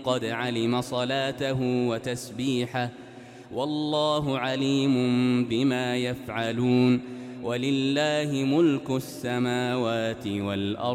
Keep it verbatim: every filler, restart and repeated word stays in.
قد علم صلاته وتسبيحه والله عليم بما يفعلون ولله ملك السماوات والأرض